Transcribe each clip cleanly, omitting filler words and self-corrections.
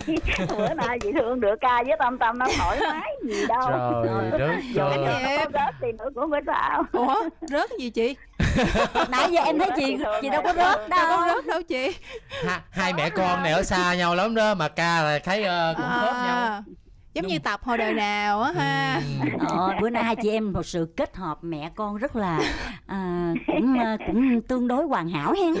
Bữa nay chị Thương được ca với Tâm Tâm nó thoải mái gì đâu. Trời đất Dù ơi. có rớt thì nữa cũng phải sao. Ủa rớt gì chị? Nãy giờ em thấy chị đâu có rớt Đâu có đâu. rớt đâu chị. Hai mẹ con này ở xa nhau lắm đó mà ca là thấy cũng khớp nhau. Giống như tập hồi đời nào á ha. Bữa nay hai chị em một sự kết hợp mẹ con rất là cũng tương đối hoàn hảo hen.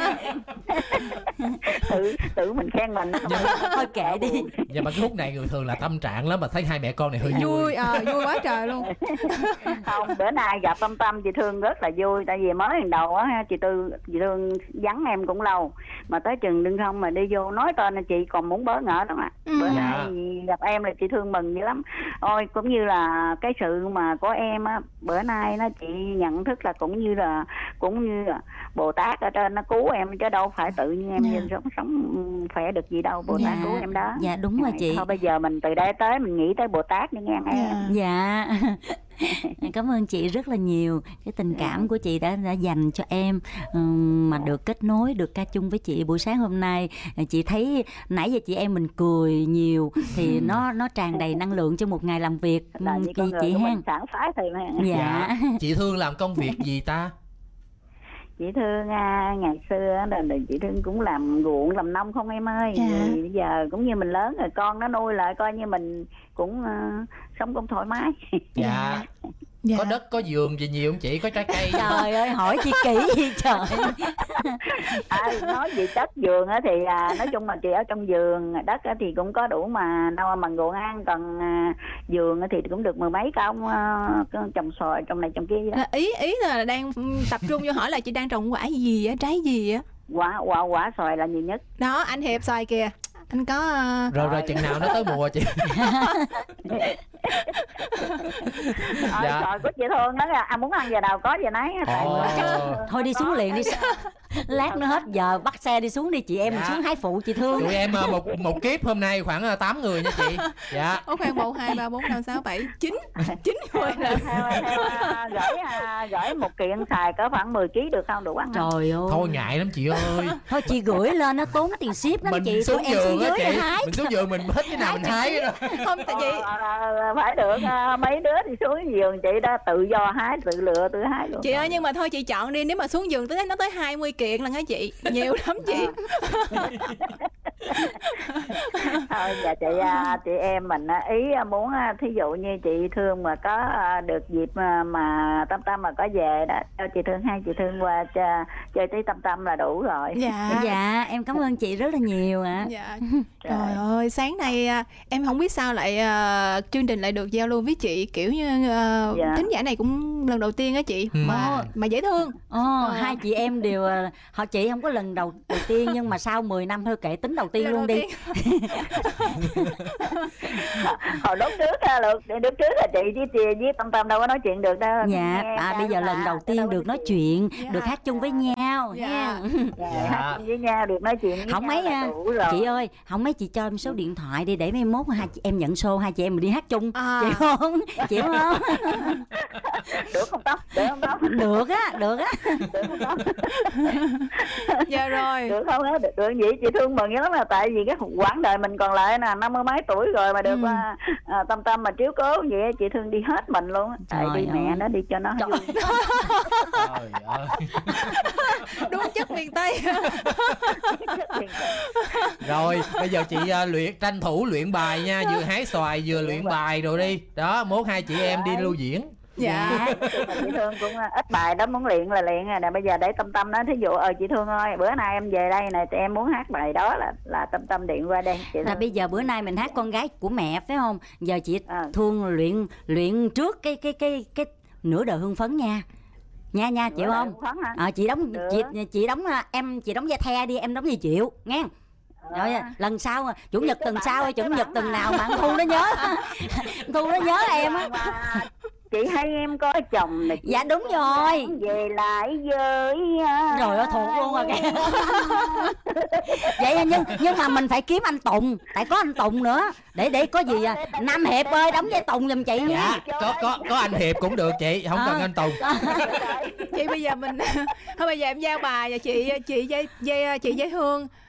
Tự mình khen mình. Thôi kệ đi. Nhưng mà cái khúc này người thường là tâm trạng lắm, mà thấy hai mẹ con này hơi vui. Vui quá trời luôn. Không, bữa nay gặp Tâm Tâm chị Thương rất là vui. Tại vì mới lần đầu á, chị Thương vắng em cũng lâu. Mà tới chừng đừng không mà đi vô nói tên là chị còn muốn bỡ ngỡ lắm ạ. Bữa nay gặp em là chị Thương mừng dữ lắm. Ôi cũng như là cái sự mà của em á, bữa nay nó chị nhận thức là cũng như là Bồ Tát ở trên nó cứu em, chứ đâu phải tự nhiên em nhìn sống khỏe được gì đâu. Bồ Tát cứu em đó. Dạ đúng rồi chị. Thôi bây giờ mình từ đây tới mình nghĩ tới Bồ Tát đi nghe em. Dạ. Cảm ơn chị rất là nhiều. Cái tình cảm của chị đã dành cho em, mà được kết nối, được ca chung với chị buổi sáng hôm nay. Chị thấy nãy giờ chị em mình cười nhiều thì nó tràn đầy năng lượng cho một ngày làm việc. Chị ha. Sảng khoái thì mà. Dạ. Chị Thương làm công việc gì ta? Chị Thương ngày xưa là chị Thương cũng làm ruộng làm nông không em ơi. Thì bây giờ cũng như mình lớn rồi, con nó nuôi lại coi như mình cũng sống cũng thoải mái. Dạ. Có đất có vườn gì nhiều không chị, có trái cây? Trời ơi hỏi chị kỹ gì trời. Nói gì đất vườn á thì nói chung là chị ở trong vườn, đất thì cũng có đủ mà đâu bằng ruộng ăn, còn vườn thì cũng được mười mấy công trồng xoài trồng này trồng kia vậy đó. Ý là đang tập trung vô hỏi là chị đang trồng quả gì á, trái gì á? Quả xoài là nhiều nhất đó. Anh Hiệp xoài kìa, anh có rồi chừng nào nó tới mùa chị? Xoài của chị Thương đó là muốn ăn giờ nào có giờ nấy. Thôi đi xuống liền đi. Lát nữa hết giờ bắt xe đi xuống đi, chị em mình xuống hái phụ chị Thương. Tụi em một kiếp hôm nay khoảng 8 người nha chị. Dạ. Khoảng 1, 2, 3, 4, 5, 6, 7, 9 người là gửi một kiện xài có khoảng 10 kg được không, đủ ăn không? Trời ơi. Thôi ngại lắm chị ơi. Thôi chị gửi lên nó tốn tiền ship lắm chị. Xuống giường á chị. Hái. Mình xuống giường mình thích cái nào mình hái đó. Không tại vì phải được mấy đứa thì xuống giường chị đó tự do hái, tự lựa tự hái luôn. Chị ơi nhưng mà thôi chị chọn đi, nếu mà xuống giường tới nó tới 20 kiện lần hả chị? Nhiều lắm chị. Thôi giờ chị em mình ý muốn thí dụ như chị Thương mà có được dịp mà Tâm Tâm mà có về đó cho chị Thương chị Thương qua chơi tí Tâm Tâm là đủ rồi. Dạ em cảm ơn chị rất là nhiều ạ. Dạ. Trời ơi sáng nay em không biết sao lại chương trình lại được giao lưu với chị, kiểu như thính giả này cũng lần đầu tiên á chị. Mà dễ thương. Hai chị em đều họ chị không có lần đầu tiên nhưng mà sau 10 năm thôi kệ tính đầu tiên luôn đi. Hồi lúc trước là chị với Tâm Tâm đâu có nói chuyện được đâu. Dạ bây giờ lần đầu tiên được nói chuyện, được hát chung với nhau. Hát chung với nhau được nói chuyện với không nhau mấy chị ơi, không mấy chị cho em số điện thoại đi để mai mốt hai chị em nhận show, hai chị em mình đi hát chung. Chịu không? Chịu không? Được không Tâm? Được không Tâm? Được á. Được không Tâm? Dạ rồi. Được không á? Được vậy chị Thương mừng lắm, là tại vì cái quãng đời mình còn lại là 50 mấy tuổi rồi mà được Tâm Tâm mà chiếu cố vậy chị Thương đi hết mình luôn. Tại đi mẹ nó đi cho nó vui. Trời ơi. Đúng chất miền Tây. Rồi bây giờ chị tranh thủ luyện bài nha, vừa hái xoài vừa luyện bài rồi đi đó, mốt hai chị em đi lưu diễn. Dạ. Chị Thương cũng ít bài đó, muốn luyện là luyện rồi nè. Bây giờ để Tâm Tâm nói thí dụ chị Thương ơi bữa nay em về đây này em muốn hát bài đó là Tâm Tâm điện qua đây. Là bây giờ bữa nay mình hát con gái của mẹ phải không? Giờ chị Thương luyện trước cái nửa đời hương phấn nha. Nha chịu không? Chị đóng chị đóng vai the đi, em đóng vai Triệu nghe. Rồi lần sau chủ nhật tuần sau chủ nhật tuần nào mà Thu nó nhớ Thu nó nhớ em á. Chị hay em có chồng này. Dạ đúng rồi. Về lại với rồi ơi thuộc luôn rồi kìa. Vậy nhưng mà mình phải kiếm anh Tùng, tại có anh Tùng nữa để có gì Nam Hiệp ơi đóng vai Tùng giùm chị nha. Có anh Hiệp cũng được chị, không cần anh Tùng. Chị bây giờ mình thôi bây giờ em giao bài và chị Dây Hương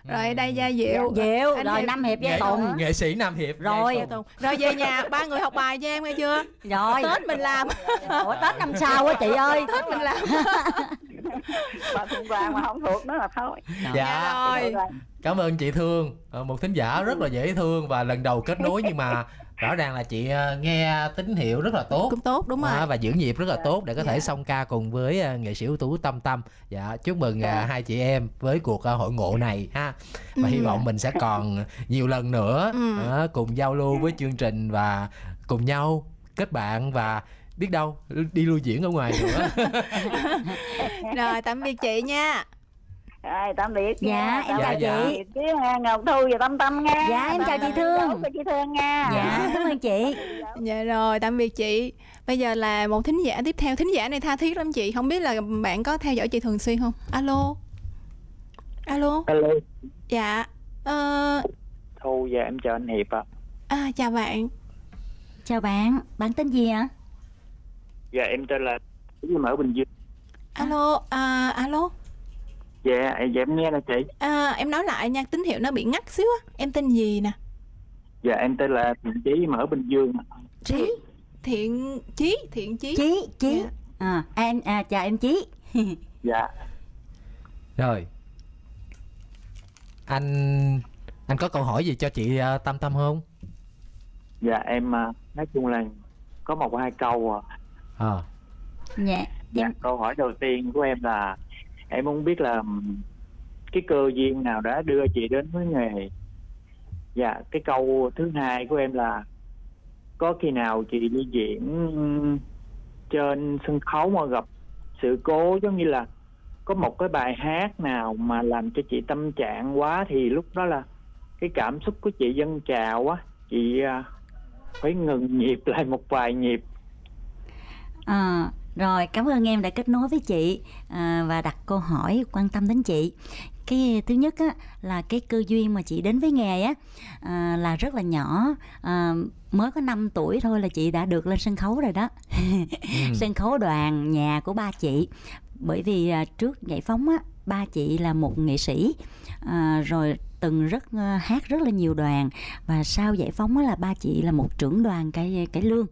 Rồi đây Gia Diệu. Diệu rồi Nam Hiệp với Tùng. Nghệ sĩ Nam Hiệp Rồi rồi về nhà ba người học bài cho em nghe chưa? Rồi Tết mình làm. Ủa Tết năm sau á chị ơi. Tết mình làm. Bà Phương Vàng mà không thuộc nữa là thôi. Dạ rồi. Cảm ơn chị Thương, một thính giả rất là dễ thương và lần đầu kết nối, nhưng mà rõ ràng là chị nghe tín hiệu rất là tốt, cũng tốt đúng rồi, và giữ nhịp rất là tốt để có thể song ca cùng với nghệ sĩ ưu tú Tâm Tâm. Dạ chúc mừng hai chị em với cuộc hội ngộ này ha, và hy vọng mình sẽ còn nhiều lần nữa cùng giao lưu với chương trình và cùng nhau kết bạn và biết đâu đi lưu diễn ở ngoài nữa. Rồi tạm biệt chị nha. Rồi tạm biệt. Dạ em chào chị. Ngọc Thu và Tâm Tâm nha. Dạ em chào chị Thương. Chị Thương nha. Dạ cảm ơn chị. Dạ rồi tạm biệt chị. Bây giờ là một thính giả tiếp theo. Thính giả này tha thiết lắm chị, không biết là bạn có theo dõi chị thường xuyên không? Alo. Alo. Dạ Thu, dạ em chào anh Hiệp ạ. Chào bạn. Chào bạn, bạn tên gì ạ? Dạ em tên là em ở Bình Dương. Alo. Alo. Dạ em nghe nè chị. Em nói lại nha, tín hiệu nó bị ngắt xíu á. Em tên gì nè? Dạ em tên là Thiện Chí, em ở Bình Dương. Thiện Chí. Chí. Dạ. Em chào em Chí. Dạ. Rồi anh có câu hỏi gì cho chị Tâm Tâm không? Dạ em nói chung là có 1-2 câu Dạ. Câu hỏi đầu tiên của em là em muốn biết là cái cơ duyên nào đã đưa chị đến với nghề. Dạ cái câu thứ hai của em là có khi nào chị đi diễn trên sân khấu mà gặp sự cố, giống như là có một cái bài hát nào mà làm cho chị tâm trạng quá, thì lúc đó là cái cảm xúc của chị dâng trào quá, chị phải ngừng nhịp lại một vài nhịp. Rồi cảm ơn em đã kết nối với chị và đặt câu hỏi quan tâm đến chị. Cái thứ nhất á, là cái cơ duyên mà chị đến với nghề á, là rất là nhỏ, mới có 5 tuổi thôi là chị đã được lên sân khấu rồi đó. Sân khấu đoàn nhà của ba chị. Bởi vì trước giải phóng á, ba chị là một nghệ sĩ, rồi từng hát rất là nhiều đoàn, và sau giải phóng á, là ba chị là một trưởng đoàn cải lương.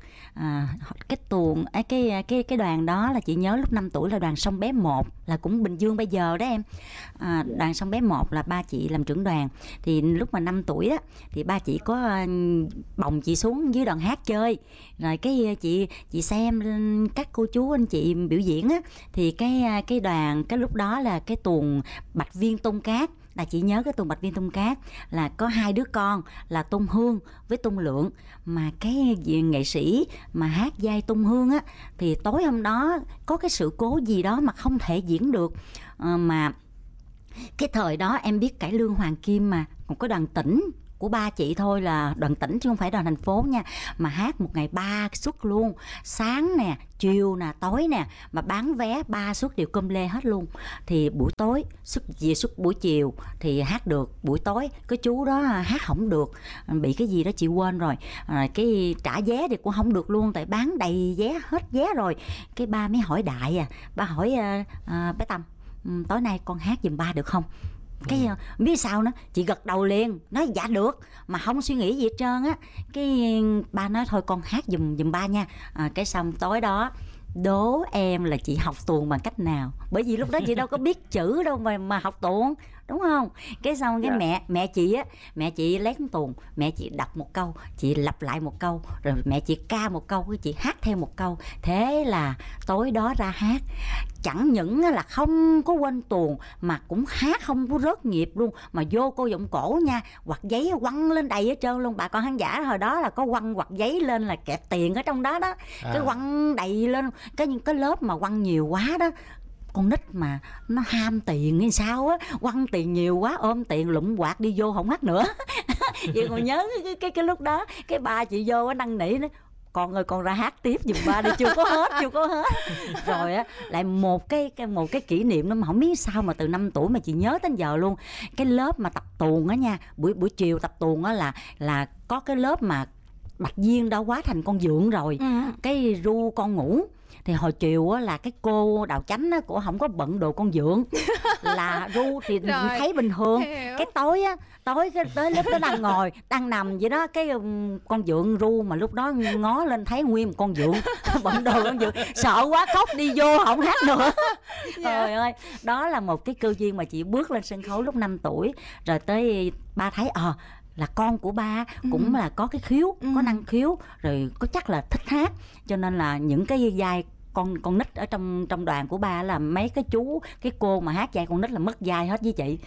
Cái tuồng cái đoàn đó là chị nhớ lúc 5 tuổi là đoàn Sông Bé 1, là cũng Bình Dương bây giờ đó em. Đoàn Sông Bé 1 là ba chị làm trưởng đoàn. Thì lúc mà 5 tuổi đó thì ba chị có bồng chị xuống dưới đoàn hát chơi, rồi cái chị xem các cô chú anh chị biểu diễn á, thì cái đoàn cái lúc đó là cái tuồng Bạch Viên Tung Cát. Là chị nhớ cái tuồng Bạch Viên Tung Cát là có 2 đứa con là Tung Hương với Tung Lượng, mà cái nghệ sĩ mà hát vai Tung Hương á thì tối hôm đó có cái sự cố gì đó mà không thể diễn được, mà cái thời đó em biết cải lương Hoàng Kim mà còn có đoàn tỉnh của ba chị thôi, là đoàn tỉnh chứ không phải đoàn thành phố nha, mà hát một ngày 3 suất luôn, sáng nè, chiều nè, tối nè, mà bán vé 3 suất đều cơm lê hết luôn. Thì buổi tối suất buổi chiều thì hát được, buổi tối cái chú đó hát không được, bị cái gì đó chị quên rồi, cái trả vé thì cũng không được luôn, tại bán đầy vé, hết vé rồi. Cái ba mới hỏi đại, ba hỏi bé Tâm, tối nay con hát giùm ba được không? Cái biết sao nữa, chị gật đầu liền, nói dạ được, mà không suy nghĩ gì hết trơn á. Cái ba nói thôi con hát giùm ba nha. Cái xong tối đó đố em là chị học tuồng bằng cách nào, bởi vì lúc đó chị đâu có biết chữ đâu mà học tuồng, đúng không? Cái xong cái mẹ chị lén tuồng, mẹ chị đọc một câu, chị lặp lại một câu, rồi mẹ chị ca một câu, chị hát theo một câu. Thế là tối đó ra hát, chẳng những là không có quên tuồng mà cũng hát không có rớt nhịp luôn, mà vô cô giọng cổ nha, quặt giấy quăng lên đầy hết trơn luôn. Bà con khán giả hồi đó là có quăng quặt giấy lên là kẹp tiền ở trong đó đó, cái quăng đầy lên. Cái lớp mà quăng nhiều quá đó, con nít mà nó ham tiền hay sao á, quăng tiền nhiều quá ôm tiền lụm quạt đi vô không hát nữa. Chị còn nhớ cái lúc đó cái ba chị vô năn nỉ nữa, con ơi con ra hát tiếp giùm ba đi, chưa có hết. Rồi á lại một cái kỷ niệm đó mà không biết sao mà từ 5 tuổi mà chị nhớ đến giờ luôn. Cái lớp mà tập tuồng á nha, buổi chiều tập tuồng á là có cái lớp mà bạch viên đã hóa thành con dượng rồi, cái ru con ngủ. Thì hồi chiều á, là cái cô Đào Chánh á, cổ không có bận đồ con dượng là ru thì thấy bình thường. Cái tối á, tới lúc đó đang ngồi đang nằm vậy đó, cái con dượng ru mà lúc đó ngó lên thấy nguyên một con dượng bận đồ con dượng, sợ quá khóc đi vô không hát nữa. Trời ơi, đó là một cái cơ duyên mà chị bước lên sân khấu lúc 5 tuổi. Rồi tới ba thấy là con của ba cũng là có cái khiếu, có năng khiếu, rồi có chắc là thích hát, cho nên là những cái vai con nít ở trong đoàn của ba là mấy cái chú, cái cô mà hát vai con nít là mất vai hết với chị.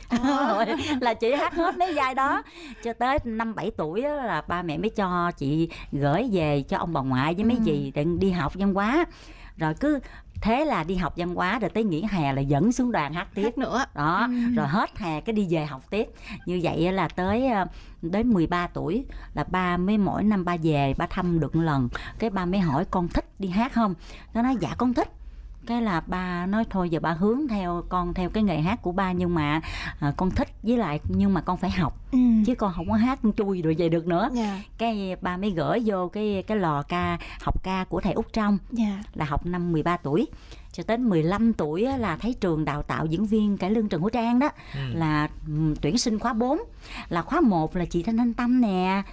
Là chị hát hết mấy vai đó. Cho tới 5-7 tuổi đó, là ba mẹ mới cho chị gửi về cho ông bà ngoại với mấy dì để đi học văn hóa. Rồi cứ thế là đi học văn hóa, rồi tới nghỉ hè là dẫn xuống đoàn hát tiếp nữa đó. Rồi hết hè cái đi về học tiếp. Như vậy là tới đến 13 tuổi là ba mới mỗi năm ba về ba thăm được một lần, cái ba mới hỏi con thích đi hát không. Nó nói dạ con thích. Cái là ba nói thôi giờ ba hướng theo con theo cái nghề hát của ba, nhưng mà con thích, với lại nhưng mà con phải học, chứ con không có hát chui rồi về được nữa. Cái ba mới gửi vô cái lò ca, học ca của thầy Út Trong, là học năm 13 tuổi. Cho đến 15 tuổi là thấy trường đào tạo diễn viên cải lương Trần Hữu Trang đó, là tuyển sinh khóa 4. Là khóa 1 là chị Thanh Tâm nè,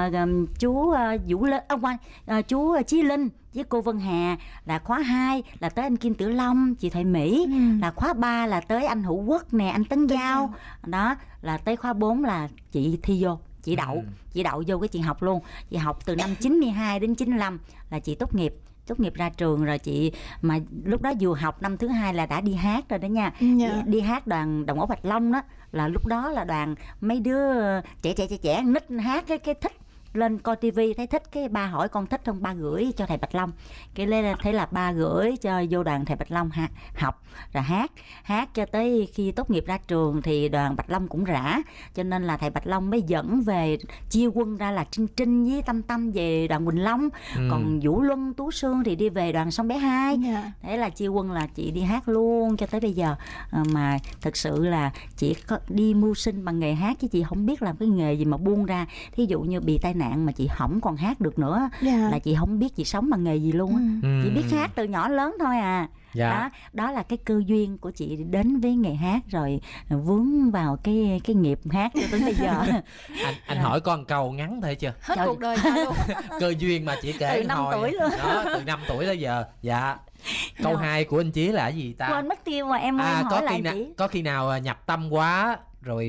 chú Vũ Linh, chú Chí Linh với cô Vân Hà. Là khóa 2 là tới anh Kim Tử Long, chị Thoại Mỹ. Là khóa 3 là tới anh Hữu Quốc nè, anh Tấn Giao. Đó là tới khóa 4 là chị thi vô, chị đậu vô cái chị học luôn. Chị học từ năm 92 đến 95 là chị tốt nghiệp ra trường rồi. Chị mà lúc đó vừa học năm thứ 2 là đã đi hát rồi đó nha. Đi hát đoàn Đồng Ốc Bạch Long đó, là lúc đó là đoàn mấy đứa trẻ nít hát cái thích, lên coi tivi thấy thích, cái ba hỏi con thích không, ba gửi cho thầy Bạch Long. Cái lên thấy là ba gửi cho vô đoàn thầy Bạch Long học rồi hát cho tới khi tốt nghiệp ra trường thì đoàn Bạch Long cũng rã, cho nên là thầy Bạch Long mới dẫn về chia quân ra là Trinh với Tâm về đoàn Quỳnh Long, còn Vũ Luân, Tú Sương thì đi về đoàn Sông Bé 2. Thế là chia quân là chị đi hát luôn cho tới bây giờ. Mà thực sự là chị có đi mưu sinh bằng nghề hát, chứ chị không biết làm cái nghề gì mà buông ra. Thí dụ như bị tai nạn mà chị không còn hát được nữa, là chị không biết chị sống bằng nghề gì luôn á. Chị biết hát từ nhỏ lớn thôi à. Đó là cái cơ duyên của chị đến với nghề hát, rồi vướng vào cái nghiệp hát cho tới bây giờ. Anh hỏi con câu ngắn thôi chưa? Hết cuộc đời luôn. Cơ duyên mà chị kể từ 5 tuổi luôn. Đó, từ 5 tuổi tới giờ. Dạ. Câu 2 của anh Chí là cái gì ta? Quên mất tiêu mà em hỏi lại chị. Có khi nào nhập tâm quá rồi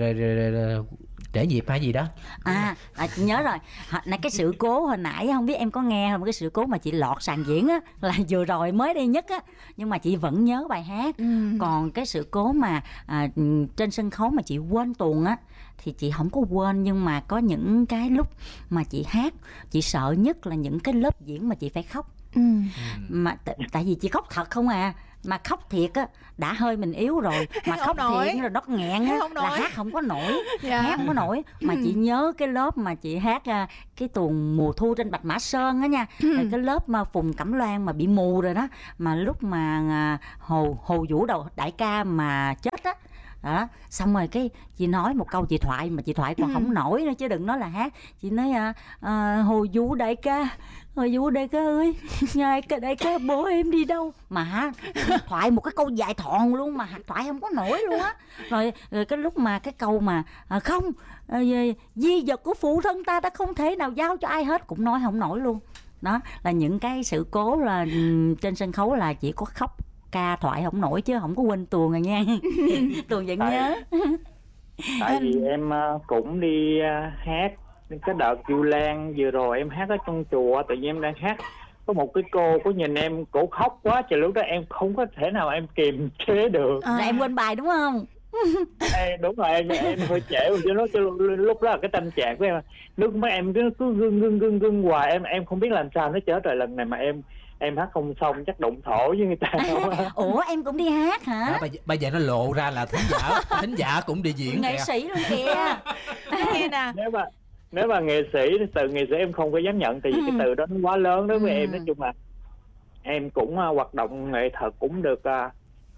trễ nhịp hay gì đó? Nhớ rồi. Cái sự cố hồi nãy không biết em có nghe không, cái sự cố mà chị lọt sàn diễn á, là vừa rồi mới đây nhất á, nhưng mà chị vẫn nhớ bài hát. Còn cái sự cố mà trên sân khấu mà chị quên tuồng á thì chị không có quên, nhưng mà có những cái lúc mà chị hát chị sợ nhất là những cái lớp diễn mà chị phải khóc. Mà tại vì chị khóc thật không à, mà khóc thiệt á đã hơi mình yếu rồi, mà khóc thiệt rồi đất nghẹn á là hát không có nổi. Hát không có nổi. Mà chị nhớ cái lớp mà chị hát cái tuồng Mùa Thu trên Bạch Mã Sơn á nha, rồi cái lớp mà Phùng Cẩm Loan mà bị mù rồi đó, mà lúc mà Hồ Vũ Đầu đại ca mà chết á đó, xong rồi cái chị nói một câu chị thoại mà chị thoại còn không nổi nữa chứ đừng nói là hát. Chị nói Hồ Vũ đại ca ơi, nhà đại ca bố em đi đâu, mà thoại một cái câu dài thọn luôn mà thoại không có nổi luôn á. Rồi cái lúc mà cái câu mà không di vật của phụ thân ta đã không thể nào giao cho ai hết cũng nói không nổi luôn. Đó là những cái sự cố là trên sân khấu là chỉ có khóc ca thoại không nổi, chứ không có quên tuồng rồi nha. Tuồng vẫn nhớ. Tại vì em cũng đi hát cái đợt Vu Lan vừa rồi, em hát ở trong chùa, tự nhiên em đang hát, có một cái cô nhìn em, cổ khóc quá trời, lúc đó em không có thể nào em kiềm chế được. Là em quên bài đúng không? Đúng rồi, em hơi trễ rồi, chứ lúc đó là cái tâm trạng của em, nước mắt em cứ gưng hoài, em không biết làm sao nó trở trời. Lần này mà em hát không xong chắc đụng thổ với người ta. Ủa em cũng đi hát hả? Bây giờ nó lộ ra là thính giả cũng đi diễn nghệ sĩ luôn kìa. Nghe nè. Nếu mà nghệ sĩ, từ nghệ sĩ em không có dám nhận, tại vì cái từ đó nó quá lớn đối với em. Nói chung là em cũng hoạt động nghệ thuật cũng được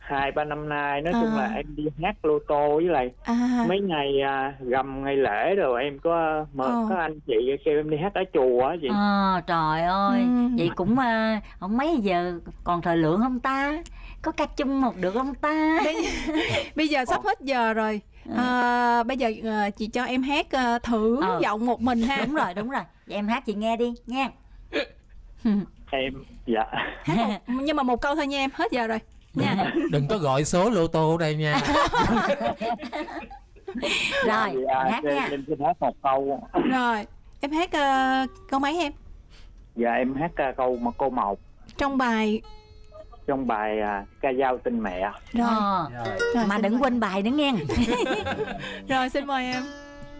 2-3 năm nay, nói chung là em đi hát lô tô, với lại mấy ngày rằm ngày lễ rồi em có có anh chị kêu em đi hát ở chùa á chị. Trời ơi, vậy cũng không mấy giờ còn thời lượng không ta? Có ca chung một được không ta? Bây giờ sắp hết giờ rồi. Bây giờ chị cho em hát thử giọng một mình ha. Đúng rồi. Vậy em hát chị nghe đi nha. Em dạ. Nhưng mà một câu thôi nha em, hết giờ rồi nha. Đừng có gọi số lô tô đây nha. Rồi hát nha. Em xin hát một câu. Rồi em hát câu mấy em? Dạ em hát câu 1. Trong bài ca dao tình mẹ. Rồi mà đừng quên bài nữa nghe. Rồi xin mời em.